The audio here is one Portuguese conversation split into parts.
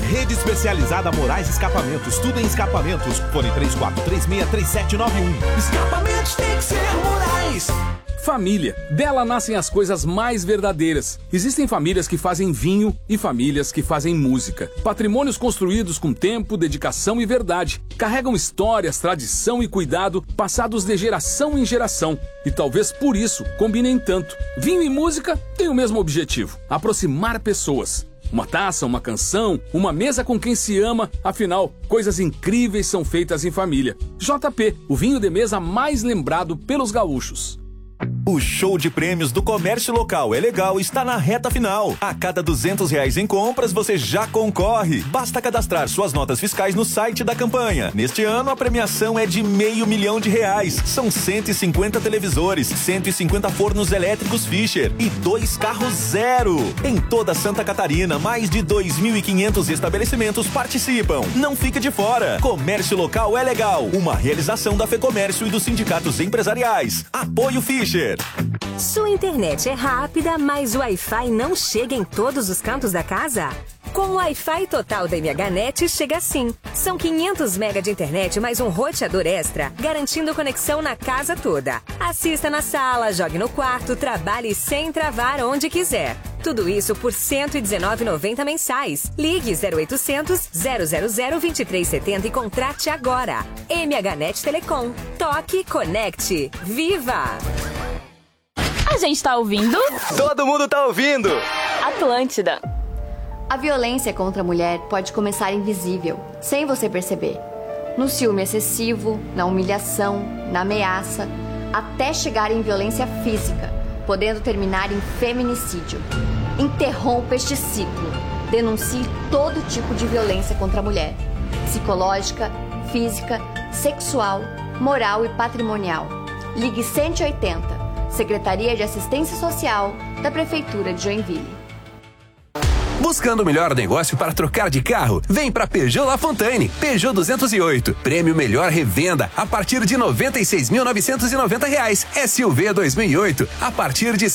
Rede especializada Moraes Escapamentos. Tudo em escapamentos. Fone 3436-3791. Escapamentos tem que ser Moraes. Família. Dela nascem as coisas mais verdadeiras. Existem famílias que fazem vinho e famílias que fazem música. Patrimônios construídos com tempo, dedicação e verdade. Carregam histórias, tradição e cuidado passados de geração em geração. E talvez por isso combinem tanto. Vinho e música têm o mesmo objetivo: aproximar pessoas. Uma taça, uma canção, uma mesa com quem se ama. Afinal, coisas incríveis são feitas em família. JP, o vinho de mesa mais lembrado pelos gaúchos. O show de prêmios do Comércio Local é legal, está na reta final. A cada R$200 em compras, você já concorre. Basta cadastrar suas notas fiscais no site da campanha. Neste ano, a premiação é de R$500 mil. São 150 televisores, 150 fornos elétricos Fischer e 2 carros zero. Em toda Santa Catarina, mais de 2.500 estabelecimentos participam. Não fique de fora. Comércio Local é legal. Uma realização da FEComércio e dos sindicatos empresariais. Apoio Fischer. Sua internet é rápida, mas o Wi-Fi não chega em todos os cantos da casa? Com o Wi-Fi total da MHNet chega assim. São 500 MB de internet mais um roteador extra, garantindo conexão na casa toda. Assista na sala, jogue no quarto, trabalhe sem travar onde quiser. Tudo isso por R$ 119,90 mensais. Ligue 0800 000 2370 e contrate agora. MHNet Telecom. Toque, conecte. Viva! A gente tá ouvindo? Todo mundo tá ouvindo! Atlântida. A violência contra a mulher pode começar invisível, sem você perceber. No ciúme excessivo, na humilhação, na ameaça, até chegar em violência física, podendo terminar em feminicídio. Interrompa este ciclo. Denuncie todo tipo de violência contra a mulher: psicológica, física, sexual, moral e patrimonial. Ligue 180. Secretaria de Assistência Social da Prefeitura de Joinville. Buscando o melhor negócio para trocar de carro? Vem para Peugeot Lafontaine. Peugeot 208. Prêmio Melhor Revenda a partir de R$ 96.990. SUV 2008 a partir de R$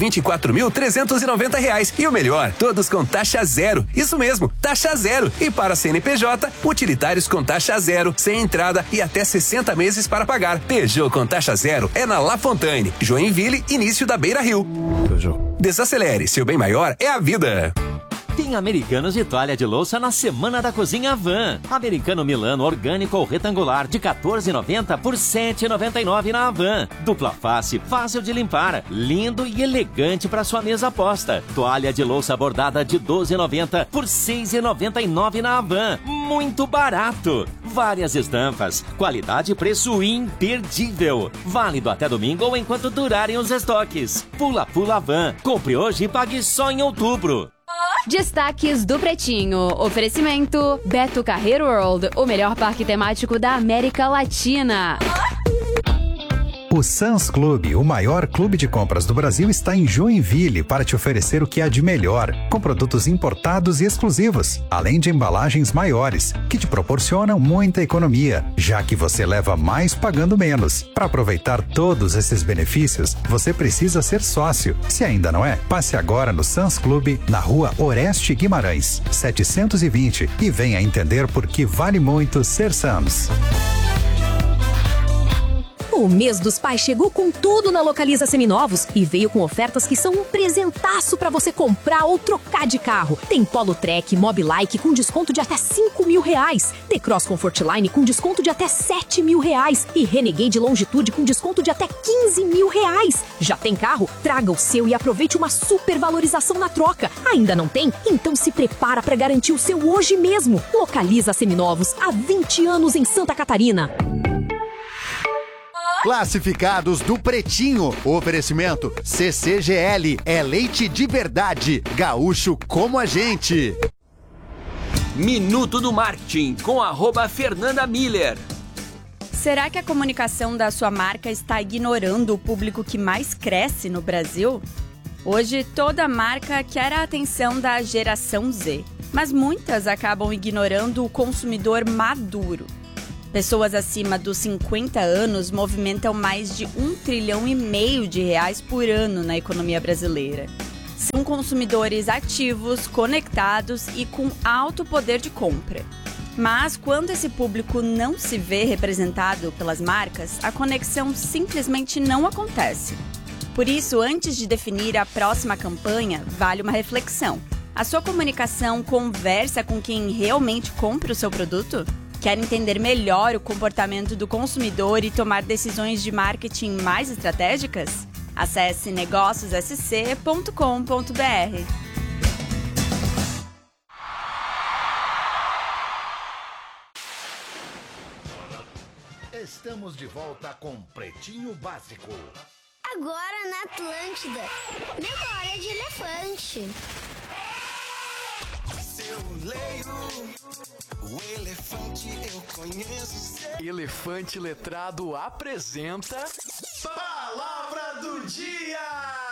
124.390. E o melhor, todos com taxa zero. Isso mesmo, taxa zero. E para CNPJ, utilitários com taxa zero, sem entrada e até 60 meses para pagar. Peugeot com taxa zero é na Lafontaine, Joinville, início da Beira Rio. Peugeot. Desacelere, seu bem maior é a vida. Tem Americanos de toalha de louça na Semana da Cozinha Havan. Americano Milano orgânico ou retangular de R$ 14,90 por R$ 7,99 na Havan. Dupla face, fácil de limpar, lindo e elegante para sua mesa posta. Toalha de louça bordada de R$ 12,90 por R$ 6,99 na Havan. Muito barato. Várias estampas, qualidade e preço imperdível. Válido até domingo ou enquanto durarem os estoques. Pula Havan. Compre hoje e pague só em outubro. Destaques do Pretinho. Oferecimento Beto Carreiro World, o melhor parque temático da América Latina. O Sam's Club, o maior clube de compras do Brasil, está em Joinville para te oferecer o que há de melhor, com produtos importados e exclusivos, além de embalagens maiores, que te proporcionam muita economia, já que você leva mais pagando menos. Para aproveitar todos esses benefícios, você precisa ser sócio. Se ainda não é, passe agora no Sam's Club, na rua Oreste Guimarães, 720, e venha entender por que vale muito ser Sam's. O mês dos pais chegou com tudo na Localiza Seminovos e veio com ofertas que são um presentaço para você comprar ou trocar de carro. Tem Polo Trek, Mobilike com desconto de até R$5.000, T-Cross Comfortline com desconto de até R$7.000 e Renegade Longitude com desconto de até R$15.000. Já tem carro? Traga o seu e aproveite uma super valorização na troca. Ainda não tem? Então se prepara para garantir o seu hoje mesmo. Localiza Seminovos, há 20 anos em Santa Catarina. Classificados do Pretinho. Oferecimento CCGL. É leite de verdade. Gaúcho como a gente. Minuto do Marketing com @Fernanda Miller. Será que a comunicação da sua marca está ignorando o público que mais cresce no Brasil? Hoje, toda marca quer a atenção da geração Z, mas muitas acabam ignorando o consumidor maduro. Pessoas acima dos 50 anos movimentam mais de R$1,5 trilhão por ano na economia brasileira. São consumidores ativos, conectados e com alto poder de compra. Mas quando esse público não se vê representado pelas marcas, a conexão simplesmente não acontece. Por isso, antes de definir a próxima campanha, vale uma reflexão. A sua comunicação conversa com quem realmente compra o seu produto? Quer entender melhor o comportamento do consumidor e tomar decisões de marketing mais estratégicas? Acesse negóciossc.com.br. Estamos de volta com Pretinho Básico. Agora na Atlântida, memória de elefante. Se eu leio o elefante, eu conheço. Elefante Letrado apresenta Palavra do Dia!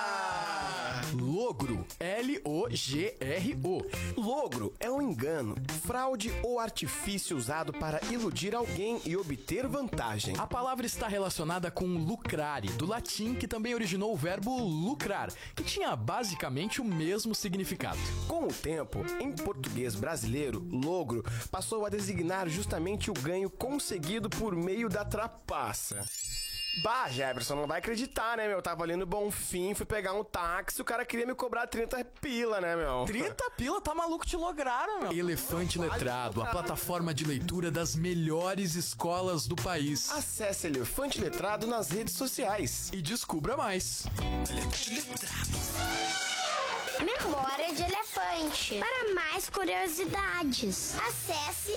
Logro, L-O-G-R-O. Logro é um engano, fraude ou artifício usado para iludir alguém e obter vantagem. A palavra está relacionada com lucrare, do latim, que também originou o verbo lucrar, que tinha basicamente o mesmo significado. Com o tempo, em português brasileiro, logro passou a designar justamente o ganho conseguido por meio da trapaça. Bah, Jefferson, não vai acreditar, né, meu? Tava ali no Bonfim, fui pegar um táxi, o cara queria me cobrar 30 pila, né, meu? 30 pila? Tá maluco, te lograram, meu. Elefante Letrado, a plataforma de leitura das melhores escolas do país. Acesse Elefante Letrado nas redes sociais. E descubra mais. Memória de elefante. Para mais curiosidades, acesse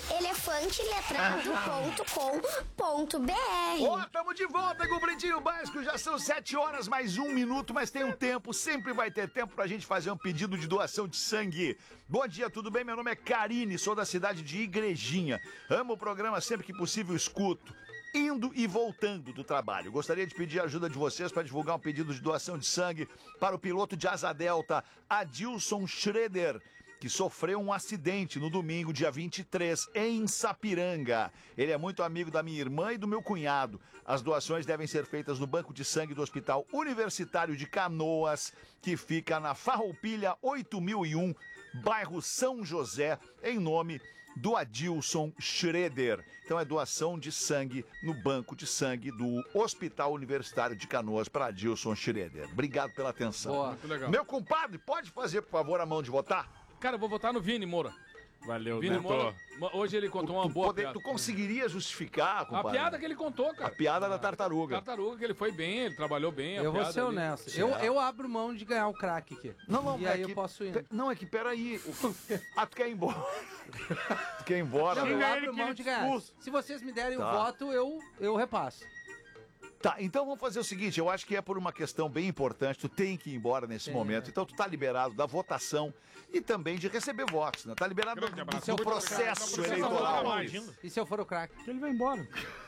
elefanteletrado.com.br. Ó, tamo de volta com o Pretinho Básico. Já são 7 horas mais 1 minuto, mas tem um tempo, sempre vai ter tempo pra gente fazer um pedido de doação de sangue. Bom dia, tudo bem? Meu nome é Karine, sou da cidade de Igrejinha. Amo o programa, sempre que possível escuto. Indo e voltando do trabalho. Gostaria de pedir a ajuda de vocês para divulgar um pedido de doação de sangue para o piloto de Asa Delta, Adilson Schroeder, que sofreu um acidente no domingo, dia 23, em Sapiranga. Ele é muito amigo da minha irmã e do meu cunhado. As doações devem ser feitas no Banco de Sangue do Hospital Universitário de Canoas, que fica na Farroupilha 8001, bairro São José, em nome do Adilson Schroeder. Então é doação de sangue no Banco de Sangue do Hospital Universitário de Canoas para Adilson Schroeder. Obrigado pela atenção. Boa, muito legal. Meu compadre, pode fazer, por favor, a mão de votar? Cara, eu vou votar no Vini Moura. Valeu, Vini Moura. Hoje ele contou uma boa piada. Tu conseguiria justificar, compadre? A piada que ele contou, cara. A piada da tartaruga. Tartaruga, que ele foi bem, ele trabalhou bem. Eu vou ser honesto. Eu abro mão de ganhar o craque aqui. Não, e aí eu posso ir. Não, é que peraí. Ah, tu quer ir embora? Tu quer ir embora? Não, eu abro mão de ganhar. Se vocês me derem o voto, eu repasso. Tá, então vamos fazer o seguinte, eu acho que é por uma questão bem importante, tu tem que ir embora nesse momento, então tu tá liberado da votação e também de receber votos, né? Tá liberado do processo eleitoral. E se eu for o craque? Ele vai embora.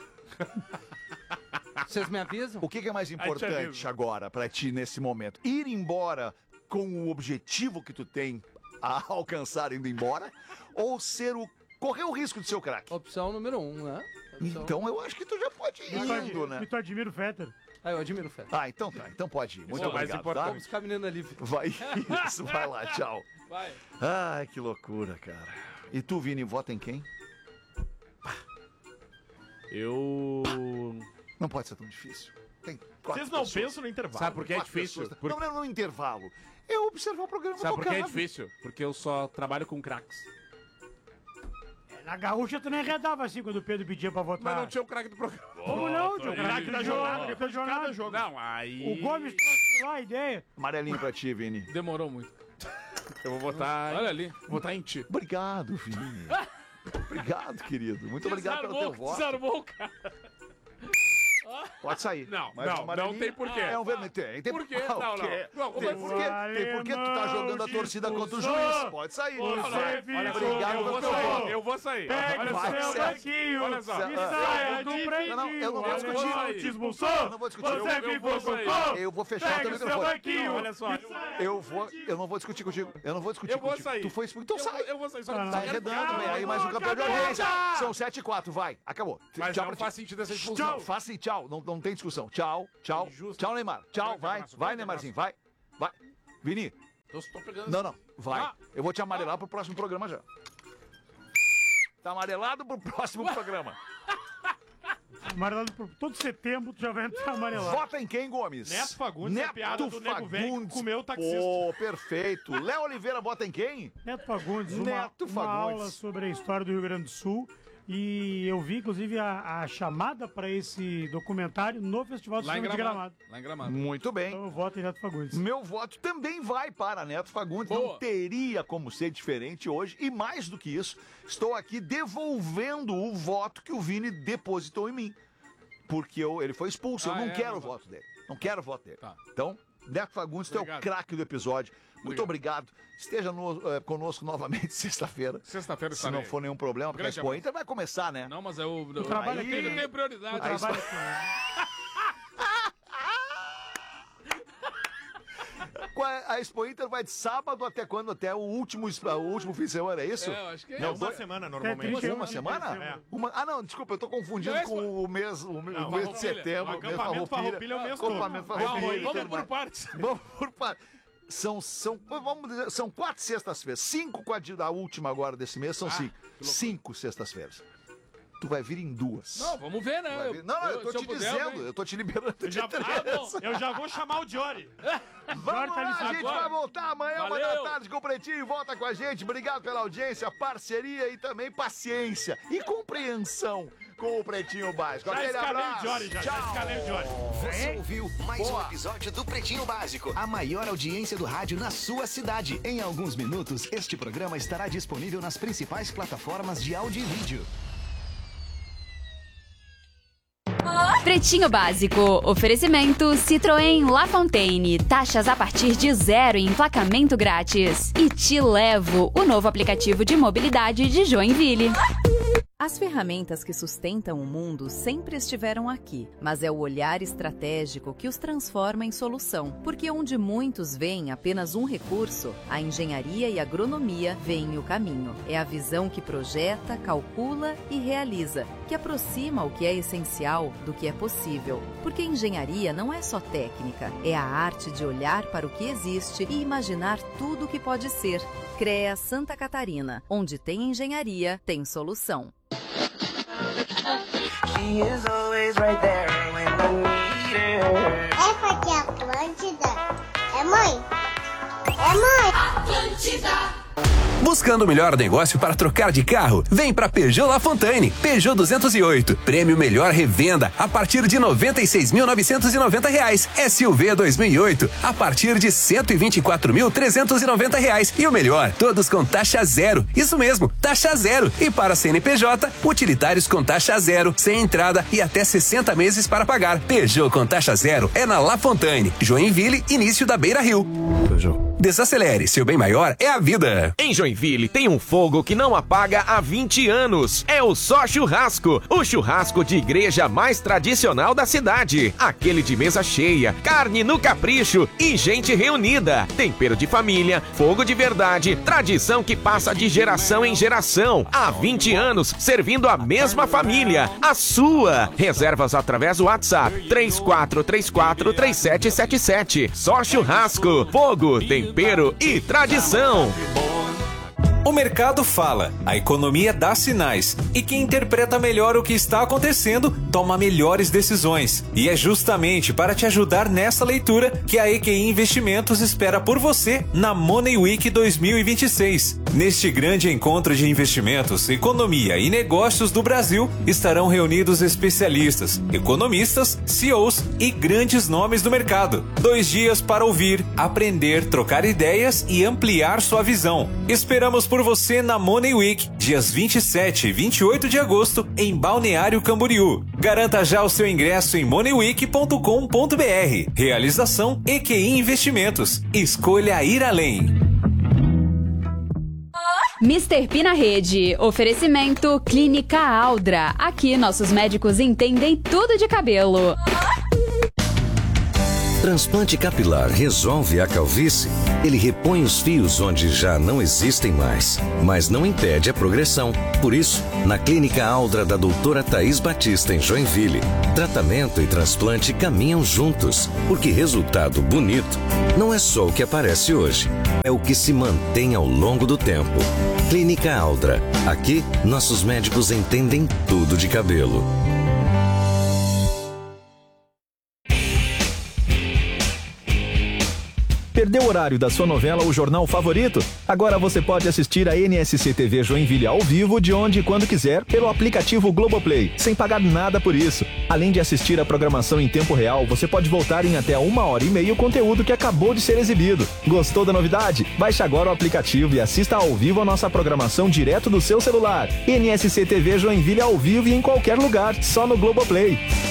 Vocês me avisam? O que é mais importante agora pra ti nesse momento? Ir embora com o objetivo que tu tem a alcançar indo embora ou correr o risco de ser o craque? Opção número 1, né? Então eu acho que tu já pode ir indo, né? E tu admira o Fetter? Eu admiro o Fetter. Ah, então tá. Então pode ir. Muito obrigado, tá? Vamos ficar menino ali. Vai isso, vai lá, tchau. Vai. Ai, que loucura, cara. E tu, Vini, vota em quem? Eu... Não pode ser tão difícil. Tem Vocês não pensam no intervalo. Sabe por que é difícil? Não é no intervalo. É observar o programa. Sabe por que é difícil? Porque eu só trabalho com craques. Na Gaúcha tu nem arredava assim quando o Pedro pedia pra votar. Mas não tinha o craque do programa. Como não? Tinha o craque da jornada, depois da jornada. Cada jogo. Não, aí... O Gomes trouxe lá a ideia. Amarelinho pra ti, Vini. Demorou muito. Eu vou votar... Olha ali. Vou votar em ti. Obrigado, Vini. Obrigado, querido. Muito obrigado pelo teu voto. Desarmou o cara. Pode sair. Não tem porquê. É um vermelho. Tem por quê? Não. Tem porquê. Tem porque tu tá jogando a torcida contra o juiz. Pode sair. Obrigado pelo teu voto. Eu vou sair. Pega o seu banquinho. Olha só. E saia do pretinho. Eu não vou discutir. Te expulsou? Eu não vou discutir. Eu vou fechar o teu microfone. Olha só. Eu não vou discutir contigo. Eu não vou discutir contigo. Eu vou sair. Tu foi expulso. Então sai. Eu vou sair. Tá arredando, velho. Aí mais um campeão de audiência. São 7-4. Vai. Acabou. Mas não faz sentido essa expulsão. Faz sim, tchau. Não tem discussão. Tchau. Tchau, Neymar. Tchau, vai, Neymarzinho, vai. Vini, Tô pegando... Não, vai. Eu vou te amarelar pro próximo programa já. Tá amarelado pro próximo programa. Amarelado por todo setembro, tu já vai entrar amarelado. Vota em quem, Gomes? Neto Fagundes, a piada do Nego Velho que comeu o taxista. Pô, perfeito. Léo Oliveira vota em quem? Neto Fagundes, Neto uma aula sobre a história do Rio Grande do Sul. E eu vi, inclusive, a chamada para esse documentário no Festival do Cinema de Gramado. Lá em Gramado. Muito bem. Então eu voto em Neto Fagundes. Meu voto também vai para Neto Fagundes. Boa. Não teria como ser diferente hoje. E mais do que isso, estou aqui devolvendo o voto que o Vini depositou em mim. Porque ele foi expulso. Eu não quero o voto dele. Não quero o voto dele. Tá. Então, Neto Fagundes, tu é o craque do episódio. Muito obrigado. Esteja conosco novamente sexta-feira. Sexta-feira se não for nenhum problema, porque a Expo Inter vai começar, né? Não, mas eu trabalho aqui, tem prioridade. A Expo Inter vai de sábado até quando? Até o último fim de semana, é isso? É, eu acho que é. Não, uma semana normalmente. Uma semana? É. Ah, não, desculpa, eu tô confundindo com o mês de setembro. O acampamento Farroupilha é o mês todo. Acampamento Farroupilha. Vamos por partes. Vamos por partes. São 4 sextas-feiras. 5 com a última agora desse mês, são 5. 5 sextas-feias. Tu vai vir em 2. Não, vamos ver, né? Não, eu tô te dizendo, eu tô te liberando de 3. Eu já vou chamar o Jory. Vamos lá, a gente vai voltar amanhã, 1h com o Pretinho. Volta com a gente. Obrigado pela audiência, parceria e também paciência e compreensão com o Pretinho Básico. Aquele abraço. Já escalei o Jory. Você ouviu mais um episódio do Pretinho Básico, a maior audiência do rádio na sua cidade. Em alguns minutos, este programa estará disponível nas principais plataformas de áudio e vídeo. Pretinho Básico, oferecimento Citroën La Fontaine, taxas a partir de 0 e emplacamento grátis. E Te Levo, o novo aplicativo de mobilidade de Joinville. As ferramentas que sustentam o mundo sempre estiveram aqui, mas é o olhar estratégico que os transforma em solução. Porque onde muitos veem apenas um recurso, a engenharia e a agronomia veem o caminho. É a visão que projeta, calcula e realiza, que aproxima o que é essencial do que é possível. Porque engenharia não é só técnica, é a arte de olhar para o que existe e imaginar tudo o que pode ser. CREA Santa Catarina, onde tem engenharia, tem solução. É porque a Atlântida é mãe. É mãe. Atlântida. Buscando o melhor negócio para trocar de carro? Vem para Peugeot La Fontaine. Peugeot 208. Prêmio Melhor Revenda a partir de R$ 96.990. SUV 2008 a partir de R$ 124.390. E o melhor, todos com taxa zero. Isso mesmo, taxa zero. E para CNPJ, utilitários com taxa zero, sem entrada e até 60 meses para pagar. Peugeot com taxa zero é na La Fontaine, Joinville, início da Beira Rio. Peugeot. Desacelere, seu bem maior é a vida. Em Joinville tem um fogo que não apaga há 20 anos. É o Só Churrasco, o churrasco de igreja mais tradicional da cidade. Aquele de mesa cheia, carne no capricho e gente reunida. Tempero de família, fogo de verdade, tradição que passa de geração em geração. Há 20 anos, servindo a mesma família, a sua. Reservas através do WhatsApp 34343777. Só Churrasco, fogo, tempero e tradição. O mercado fala, a economia dá sinais e quem interpreta melhor o que está acontecendo toma melhores decisões. E é justamente para te ajudar nessa leitura que a EQI Investimentos espera por você na Money Week 2026. Neste grande encontro de investimentos, economia e negócios do Brasil estarão reunidos especialistas, economistas, CEOs e grandes nomes do mercado. 2 dias para ouvir, aprender, trocar ideias e ampliar sua visão. Esperamos por você na Money Week, dias 27 e 28 de agosto, em Balneário Camboriú. Garanta já o seu ingresso em moneyweek.com.br. Realização EQI Investimentos. Escolha ir além. Mr. P na Rede. Oferecimento Clínica Aldra. Aqui nossos médicos entendem tudo de cabelo. Transplante capilar resolve a calvície? Ele repõe os fios onde já não existem mais, mas não impede a progressão. Por isso, na Clínica Aldra da doutora Thaís Batista, em Joinville, tratamento e transplante caminham juntos, porque resultado bonito não é só o que aparece hoje, é o que se mantém ao longo do tempo. Clínica Aldra. Aqui, nossos médicos entendem tudo de cabelo. Perdeu o horário da sua novela ou jornal favorito? Agora você pode assistir a NSC TV Joinville ao vivo, de onde e quando quiser, pelo aplicativo Globoplay, sem pagar nada por isso. Além de assistir a programação em tempo real, você pode voltar em até 1h30 o conteúdo que acabou de ser exibido. Gostou da novidade? Baixe agora o aplicativo e assista ao vivo a nossa programação direto do seu celular. NSC TV Joinville ao vivo e em qualquer lugar, só no Globoplay.